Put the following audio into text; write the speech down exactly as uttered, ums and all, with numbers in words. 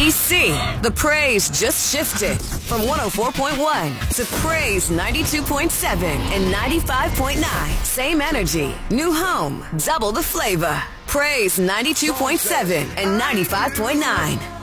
D C, the praise just shifted from one oh four point one to praise ninety-two point seven and ninety-five point nine. Same energy, new home, double the flavor. Praise ninety-two point seven and ninety-five point nine.